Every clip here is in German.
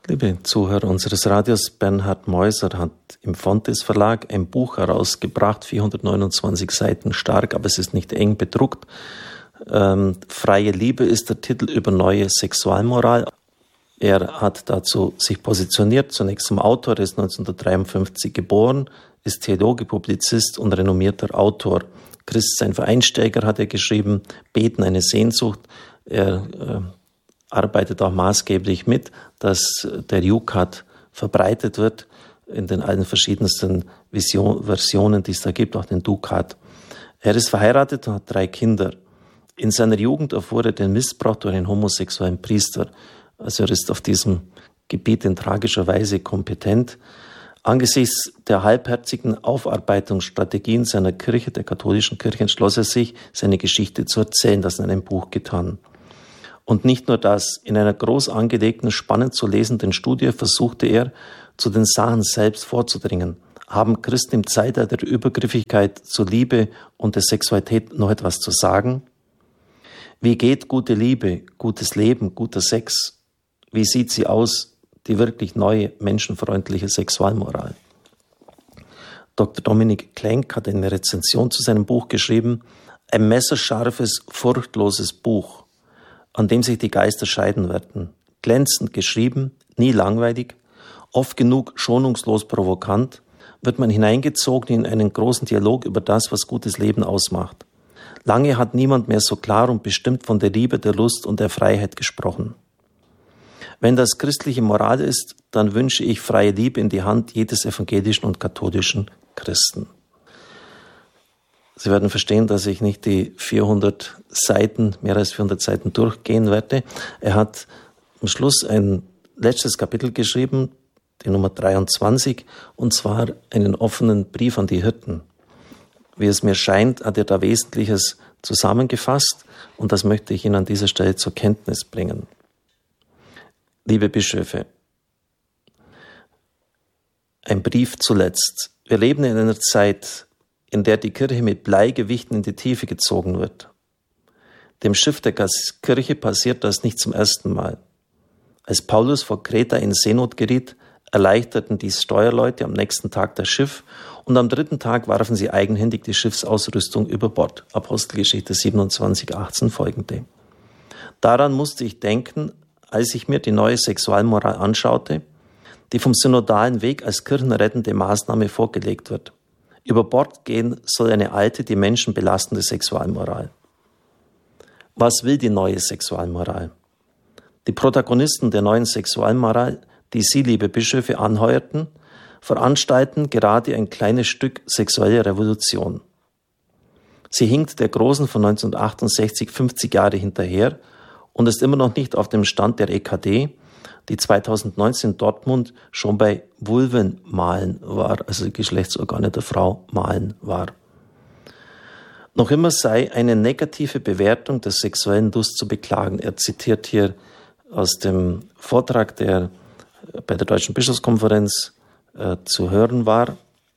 Liebe Zuhörer unseres Radios, Bernhard Meuser hat im Fontes Verlag ein Buch herausgebracht, 429 Seiten stark, aber es ist nicht eng bedruckt. Freie Liebe ist der Titel über neue Sexualmoral. Er hat dazu sich positioniert, zunächst zum Autor, er ist 1953 geboren, ist Theologe, Publizist und renommierter Autor. Christsein für Einsteiger hat er geschrieben, Beten eine Sehnsucht. Er arbeitet auch maßgeblich mit, dass der Jukat verbreitet wird in den allen verschiedensten Versionen, die es da gibt, auch den Dukat. Er ist verheiratet und hat 3 Kinder. In seiner Jugend erfuhr er den Missbrauch durch einen homosexuellen Priester. Also er ist auf diesem Gebiet in tragischer Weise kompetent. Angesichts der halbherzigen Aufarbeitungsstrategien seiner Kirche, der katholischen Kirche, entschloss er sich, seine Geschichte zu erzählen, das in einem Buch getan. Und nicht nur das, in einer groß angelegten, spannend zu lesenden Studie versuchte er, zu den Sachen selbst vorzudringen. Haben Christen im Zeitalter der Übergriffigkeit zur Liebe und der Sexualität noch etwas zu sagen? Wie geht gute Liebe, gutes Leben, guter Sex? Wie sieht sie aus, die wirklich neue, menschenfreundliche Sexualmoral? Dr. Dominik Klenk hat eine Rezension zu seinem Buch geschrieben, ein messerscharfes, furchtloses Buch, an dem sich die Geister scheiden werden. Glänzend geschrieben, nie langweilig, oft genug schonungslos provokant, wird man hineingezogen in einen großen Dialog über das, was gutes Leben ausmacht. Lange hat niemand mehr so klar und bestimmt von der Liebe, der Lust und der Freiheit gesprochen. Wenn das christliche Moral ist, dann wünsche ich freie Liebe in die Hand jedes evangelischen und katholischen Christen. Sie werden verstehen, dass ich nicht die 400 Seiten, mehr als 400 Seiten durchgehen werde. Er hat am Schluss ein letztes Kapitel geschrieben, die Nummer 23, und zwar einen offenen Brief an die Hirten. Wie es mir scheint, hat er da Wesentliches zusammengefasst und das möchte ich Ihnen an dieser Stelle zur Kenntnis bringen. Liebe Bischöfe, ein Brief zuletzt. Wir leben in einer Zeit, in der die Kirche mit Bleigewichten in die Tiefe gezogen wird. Dem Schiff der Kirche passiert das nicht zum ersten Mal. Als Paulus vor Kreta in Seenot geriet, erleichterten die Steuerleute am nächsten Tag das Schiff und am 3. Tag warfen sie eigenhändig die Schiffsausrüstung über Bord. Apostelgeschichte 27, 18 folgende. Daran musste ich denken, als ich mir die neue Sexualmoral anschaute, die vom synodalen Weg als kirchenrettende Maßnahme vorgelegt wird. Über Bord gehen soll eine alte, die Menschen belastende Sexualmoral. Was will die neue Sexualmoral? Die Protagonisten der neuen Sexualmoral, die Sie, liebe Bischöfe, anheuerten, veranstalten gerade ein kleines Stück sexuelle Revolution. Sie hinkt der Großen von 1968 50 Jahre hinterher und ist immer noch nicht auf dem Stand der EKD, die 2019 in Dortmund schon bei Vulvenmalen war, also die Geschlechtsorgane der Frau malen war. Noch immer sei eine negative Bewertung der sexuellen Lust zu beklagen. Er zitiert hier aus dem Vortrag, der bei der Deutschen Bischofskonferenz zu hören war,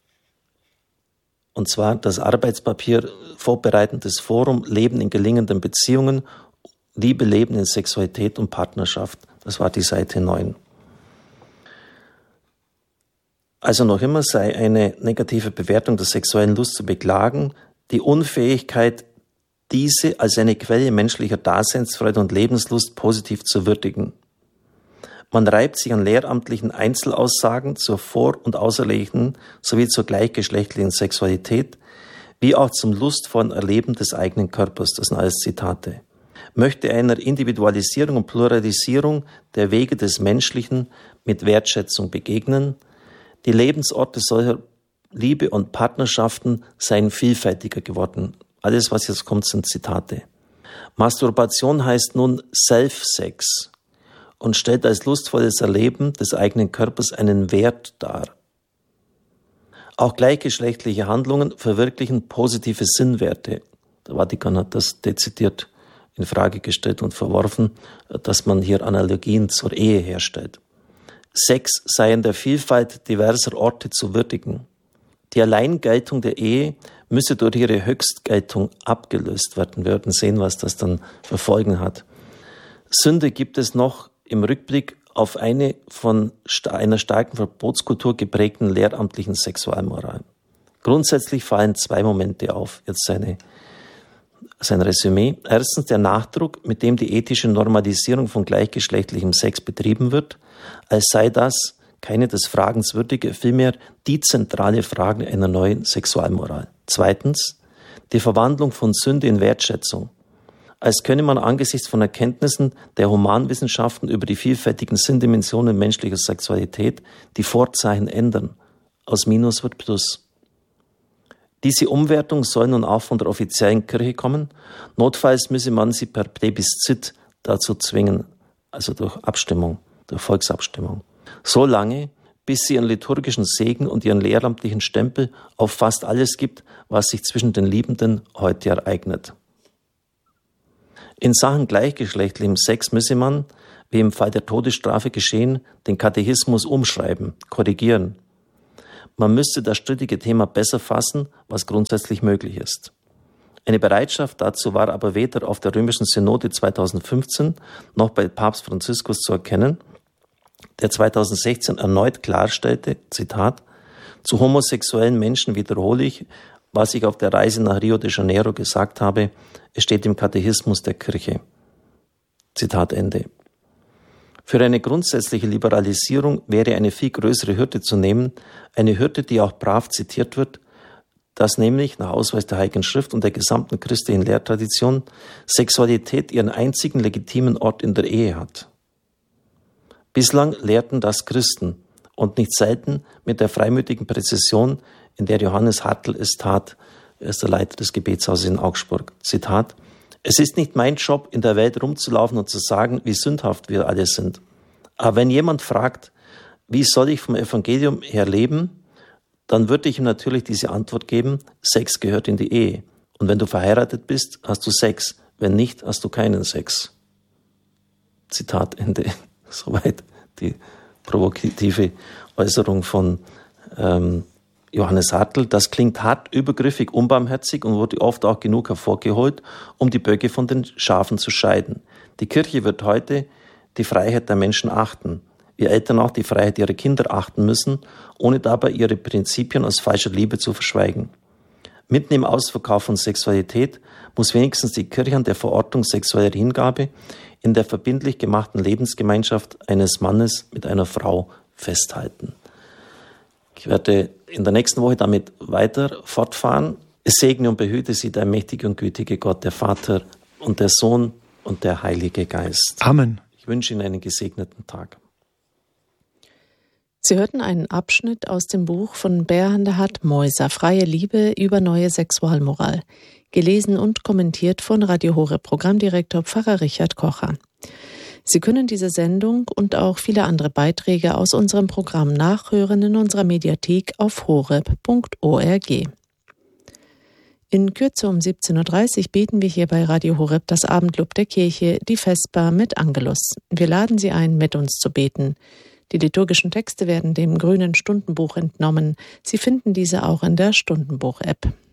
und zwar das Arbeitspapier Vorbereitendes Forum Leben in gelingenden Beziehungen, Liebe, Leben in Sexualität und Partnerschaft. Das war die Seite 9. Also noch immer sei eine negative Bewertung der sexuellen Lust zu beklagen, die Unfähigkeit, diese als eine Quelle menschlicher Daseinsfreude und Lebenslust positiv zu würdigen. Man reibt sich an lehramtlichen Einzelaussagen zur vor- und außerlehnlichen sowie zur gleichgeschlechtlichen Sexualität, wie auch zum lustvollen Erleben des eigenen Körpers. Das sind alles Zitate. Möchte einer Individualisierung und Pluralisierung der Wege des Menschlichen mit Wertschätzung begegnen. Die Lebensorte solcher Liebe und Partnerschaften seien vielfältiger geworden. Alles, was jetzt kommt, sind Zitate. Masturbation heißt nun Self-Sex und stellt als lustvolles Erleben des eigenen Körpers einen Wert dar. Auch gleichgeschlechtliche Handlungen verwirklichen positive Sinnwerte. Der Vatikan hat das dezidiert in Frage gestellt und verworfen, dass man hier Analogien zur Ehe herstellt. Sex sei in der Vielfalt diverser Orte zu würdigen. Die Alleingeltung der Ehe müsse durch ihre Höchstgeltung abgelöst werden. Wir werden sehen, was das dann für Folgen hat. Sünde gibt es noch im Rückblick auf eine von einer starken Verbotskultur geprägten lehramtlichen Sexualmoral. Grundsätzlich fallen zwei Momente auf. Jetzt sein Resümee. Erstens der Nachdruck, mit dem die ethische Normalisierung von gleichgeschlechtlichem Sex betrieben wird, als sei das keine des Fragens würdige, vielmehr die zentrale Frage einer neuen Sexualmoral. Zweitens die Verwandlung von Sünde in Wertschätzung. Als könne man angesichts von Erkenntnissen der Humanwissenschaften über die vielfältigen Sinndimensionen menschlicher Sexualität die Vorzeichen ändern. Aus Minus wird Plus. Diese Umwertung soll nun auch von der offiziellen Kirche kommen. Notfalls müsse man sie per Plebiszit dazu zwingen, also durch Abstimmung, durch Volksabstimmung. So lange, bis sie ihren liturgischen Segen und ihren lehramtlichen Stempel auf fast alles gibt, was sich zwischen den Liebenden heute ereignet. In Sachen gleichgeschlechtlichem Sex müsse man, wie im Fall der Todesstrafe geschehen, den Katechismus umschreiben, korrigieren. Man müsste das strittige Thema besser fassen, was grundsätzlich möglich ist. Eine Bereitschaft dazu war aber weder auf der römischen Synode 2015 noch bei Papst Franziskus zu erkennen, der 2016 erneut klarstellte, Zitat, zu homosexuellen Menschen wiederhole ich, was ich auf der Reise nach Rio de Janeiro gesagt habe, es steht im Katechismus der Kirche. Zitat Ende. Für eine grundsätzliche Liberalisierung wäre eine viel größere Hürde zu nehmen, eine Hürde, die auch brav zitiert wird, dass nämlich nach Ausweis der Heiligen Schrift und der gesamten christlichen Lehrtradition Sexualität ihren einzigen legitimen Ort in der Ehe hat. Bislang lehrten das Christen und nicht selten mit der freimütigen Präzision, in der Johannes Hartl es tat, er ist der Leiter des Gebetshauses in Augsburg. Zitat: Es ist nicht mein Job, in der Welt rumzulaufen und zu sagen, wie sündhaft wir alle sind. Aber wenn jemand fragt, wie soll ich vom Evangelium her leben, dann würde ich ihm natürlich diese Antwort geben, Sex gehört in die Ehe. Und wenn du verheiratet bist, hast du Sex. Wenn nicht, hast du keinen Sex. Zitat Ende. Soweit die provokative Äußerung von Johannes Hartl. Das klingt hart, übergriffig, unbarmherzig und wurde oft auch genug hervorgeholt, um die Böcke von den Schafen zu scheiden. Die Kirche wird heute die Freiheit der Menschen achten, wie Eltern auch die Freiheit ihrer Kinder achten müssen, ohne dabei ihre Prinzipien aus falscher Liebe zu verschweigen. Mitten im Ausverkauf von Sexualität muss wenigstens die Kirche an der Verordnung sexueller Hingabe in der verbindlich gemachten Lebensgemeinschaft eines Mannes mit einer Frau festhalten. Ich werde in der nächsten Woche damit weiter fortfahren. Es segne und behüte Sie der mächtige und gütige Gott, der Vater und der Sohn und der Heilige Geist. Amen. Ich wünsche Ihnen einen gesegneten Tag. Sie hörten einen Abschnitt aus dem Buch von Bernhard Meuser, Freie Liebe über neue Sexualmoral. Gelesen und kommentiert von Radio Horeb Programmdirektor Pfarrer Richard Kocher. Sie können diese Sendung und auch viele andere Beiträge aus unserem Programm nachhören in unserer Mediathek auf horeb.org. In Kürze um 17.30 Uhr beten wir hier bei Radio Horeb das Abendlob der Kirche, die Vesper mit Angelus. Wir laden Sie ein, mit uns zu beten. Die liturgischen Texte werden dem grünen Stundenbuch entnommen. Sie finden diese auch in der Stundenbuch-App.